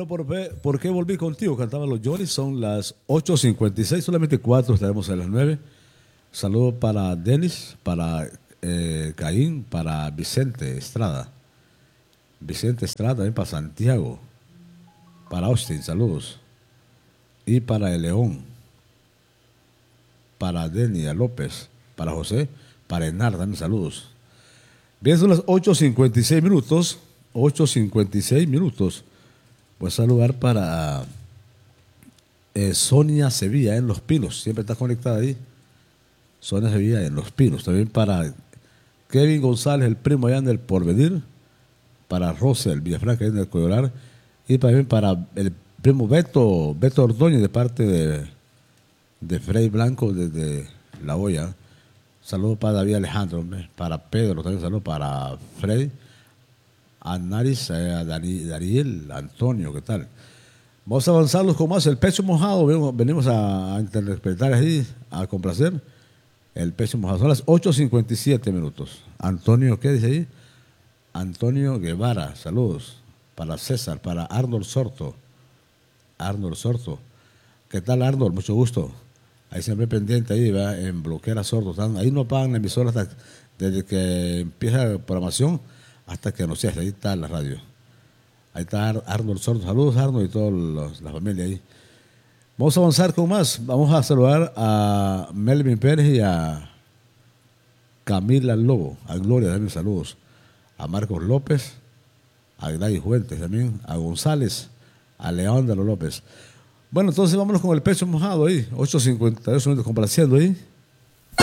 Bueno, ¿por qué volví contigo? Cantaban los Johnny, son las 8:56, solamente 4 estaremos a las 9. Saludo para Denis, para Caín, para Vicente Estrada. Vicente Estrada, también para Santiago, para Austin, saludos. Y para el León, para Denia López, para José, para Enar, también saludos. Bien, son las 8:56 minutos. 8:56 minutos. Voy a saludar para Sonia Sevilla en Los Pinos. Siempre está conectada ahí. Sonia Sevilla en Los Pinos. También para Kevin González, el primo allá en el Porvenir. Para Rosel Villafranca en el Coyolar. Y también para el primo Beto Ordóñez de parte de Freddy Blanco desde La Hoya. Saludos para David Alejandro, hombre. Para Pedro también saludos para Freddy. A Naris, a Daniel, Antonio, ¿qué tal? Vamos a avanzarlos con más. El pecho mojado, venimos a interpretar ahí, a complacer. El pecho mojado. Son las 8:57 minutos. Antonio, ¿qué dice ahí? Antonio Guevara, saludos. Para César, para Arnold Sorto. Arnold Sorto. ¿Qué tal, Arnold? Mucho gusto. Ahí siempre pendiente, ahí, ¿verdad? En Bloquera Sordo. Ahí no pagan la emisora desde que empieza la programación hasta que no sé, ahí está la radio. Ahí está Arnold Sordo. Saludos, Arnold, y toda la familia ahí. Vamos a avanzar con más. Vamos a saludar a Melvin Pérez y a Camila Lobo. A Gloria también saludos. A Marcos López, a Gladys Fuentes también, a González, a Leandro López. Bueno, entonces vámonos con el pecho mojado ahí. 8:52 minutos complaciendo ahí.